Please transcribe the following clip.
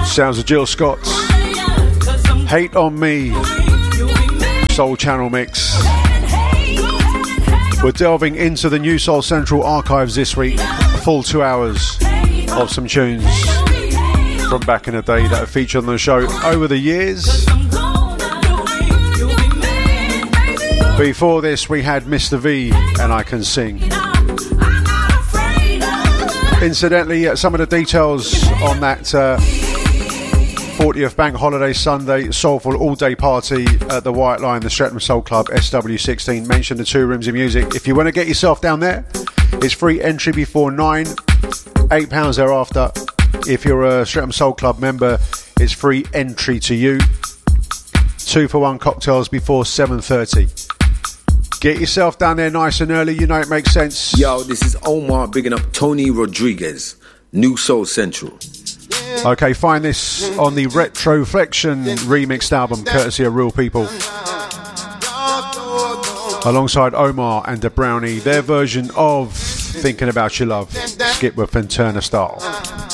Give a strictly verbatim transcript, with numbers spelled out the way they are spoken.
Sounds of Jill Scott. Hate on Me. Soul Channel mix. We're delving into the New Soul Central archives this week. A full two hours of some tunes from back in the day that have featured on the show over the years. Before this, we had Mister V and I Can Sing. Incidentally, uh, some of the details on that uh, fortieth Bank Holiday Sunday Soulful all-day party at the White Line, the Streatham Soul Club, S W sixteen. Mention the Two Rooms of Music. If you want to get yourself down there, it's free entry before nine, eight pounds thereafter. If you're a Streatham Soul Club member, it's free entry to you. Two for one cocktails before seven thirty. Get yourself down there nice and early, you know it makes sense. Yo, this is Omar bigging up Tony Rodriguez, New Soul Central. Okay, find this on the Retroflexion remixed album, courtesy of Real People. Alongside Omar and the Brownie, their version of Thinking About Your Love, Skip with Fenterna style.